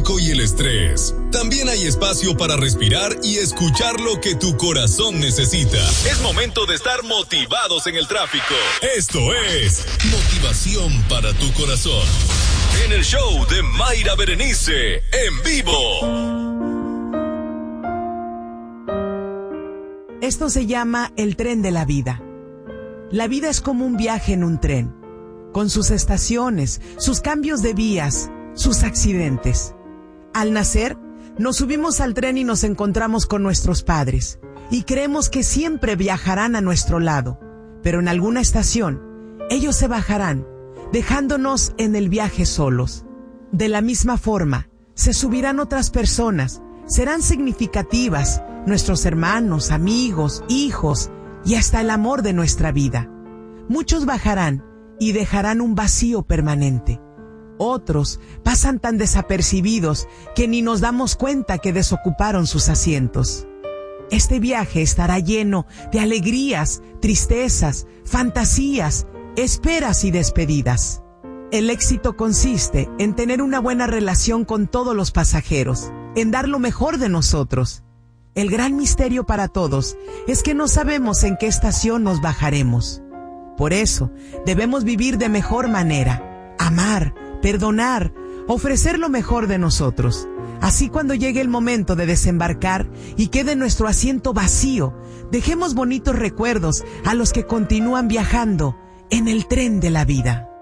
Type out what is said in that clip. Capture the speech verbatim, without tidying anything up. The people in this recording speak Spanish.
tráfico y el estrés. También hay espacio para respirar y escuchar lo que tu corazón necesita. Es momento de estar motivados en el tráfico. Esto es Motivación para tu corazón. En el show de Mayra Berenice, en vivo. Esto se llama el tren de la vida. La vida es como un viaje en un tren, con sus estaciones, sus cambios de vías, sus accidentes. Al nacer, nos subimos al tren y nos encontramos con nuestros padres, y creemos que siempre viajarán a nuestro lado, pero en alguna estación, ellos se bajarán, dejándonos en el viaje solos. De la misma forma, se subirán otras personas, serán significativas, nuestros hermanos, amigos, hijos y hasta el amor de nuestra vida. Muchos bajarán y dejarán un vacío permanente. Otros pasan tan desapercibidos que ni nos damos cuenta que desocuparon sus asientos. Este viaje estará lleno de alegrías, tristezas, fantasías, esperas y despedidas. El éxito consiste en tener una buena relación con todos los pasajeros, en dar lo mejor de nosotros. El gran misterio para todos es que no sabemos en qué estación nos bajaremos. Por eso, debemos vivir de mejor manera, amar, perdonar, ofrecer lo mejor de nosotros. Así cuando llegue el momento de desembarcar y quede nuestro asiento vacío, dejemos bonitos recuerdos a los que continúan viajando en el tren de la vida.